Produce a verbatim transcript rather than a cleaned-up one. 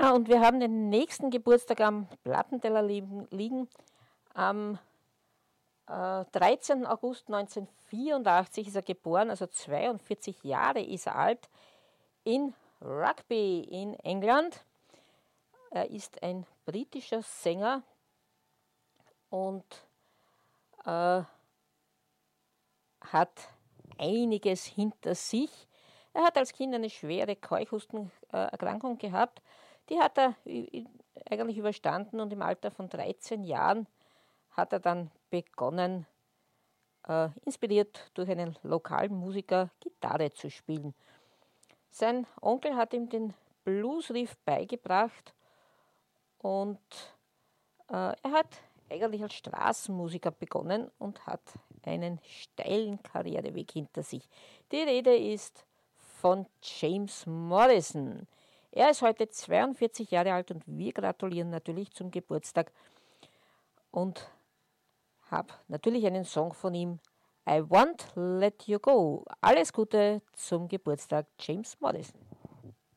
Ja, und wir haben den nächsten Geburtstag am Plattenteller liegen. liegen. Am äh, dreizehnten August neunzehnhundertvierundachtzig ist er geboren, also zweiundvierzig Jahre ist er alt, in Rugby in England. Er ist ein britischer Sänger und äh, hat einiges hinter sich. Er hat als Kind eine schwere Keuchhustenerkrankung gehabt. Die hat er eigentlich überstanden und im Alter von dreizehn Jahren hat er dann begonnen, äh, inspiriert durch einen lokalen Musiker, Gitarre zu spielen. Sein Onkel hat ihm den Bluesriff beigebracht und äh, er hat eigentlich als Straßenmusiker begonnen und hat einen steilen Karriereweg hinter sich. Die Rede ist von James Morrison. Er ist heute zweiundvierzig Jahre alt und wir gratulieren natürlich zum Geburtstag und habe natürlich einen Song von ihm, I Won't Let You Go. Alles Gute zum Geburtstag, James Morrison.